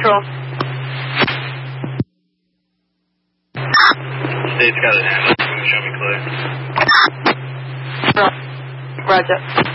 Control. State's got an ambulance. Show me clear. Roger.